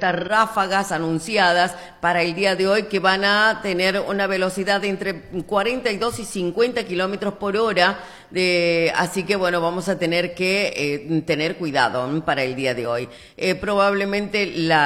estas ráfagas anunciadas para el día de hoy que van a tener una velocidad de entre 42 y 50 kilómetros por hora. Así que bueno, vamos a tener que tener cuidado para el día de hoy. Probablemente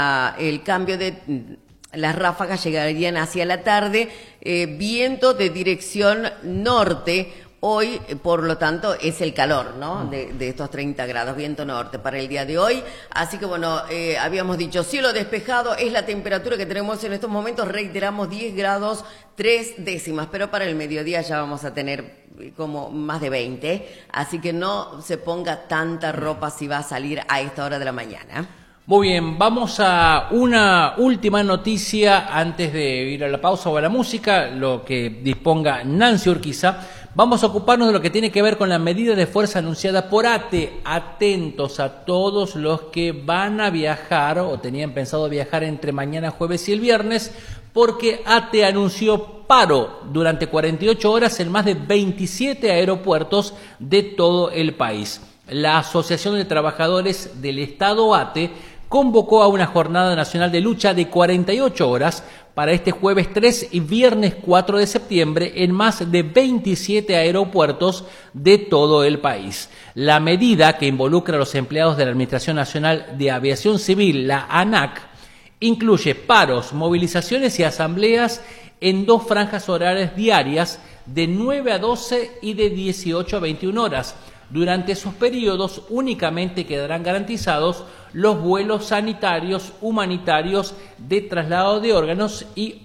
el cambio de las ráfagas llegarían hacia la tarde, viento de dirección norte. Hoy, por lo tanto, es el calor, ¿no? De estos 30 grados, viento norte para el día de hoy. Así que bueno, habíamos dicho cielo despejado, es la temperatura que tenemos en estos momentos, reiteramos 10 grados 3 décimas, pero para el mediodía ya vamos a tener como más de 20, así que no se ponga tanta ropa si va a salir a esta hora de la mañana. Muy bien, vamos a una última noticia antes de ir a la pausa o a la música, lo que disponga Nancy Urquiza. Vamos a ocuparnos de lo que tiene que ver con la medida de fuerza anunciada por ATE. Atentos a todos los que van a viajar o tenían pensado viajar entre mañana, jueves y el viernes, porque ATE anunció paro durante 48 horas en más de 27 aeropuertos de todo el país. La Asociación de Trabajadores del Estado ATE convocó a una jornada nacional de lucha de 48 horas para este jueves 3 y viernes 4 de septiembre en más de 27 aeropuertos de todo el país. La medida, que involucra a los empleados de la Administración Nacional de Aviación Civil, la ANAC, incluye paros, movilizaciones y asambleas en 2 franjas horarias diarias de 9 a 12 y de 18 a 21 horas. Durante esos periodos únicamente quedarán garantizados los vuelos sanitarios, humanitarios, de traslado de órganos y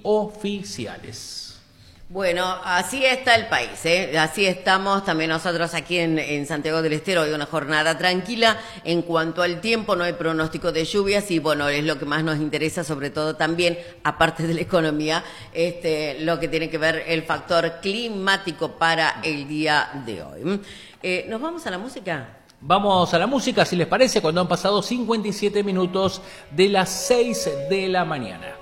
oficiales. Bueno, así está el país, ¿eh? Así estamos también nosotros aquí en Santiago del Estero. Hoy una jornada tranquila. En cuanto al tiempo, no hay pronóstico de lluvias y bueno, es lo que más nos interesa, sobre todo también, aparte de la economía, lo que tiene que ver el factor climático para el día de hoy. ¿Nos vamos a la música? Vamos a la música, si les parece, cuando han pasado 57 minutos de las 6 de la mañana.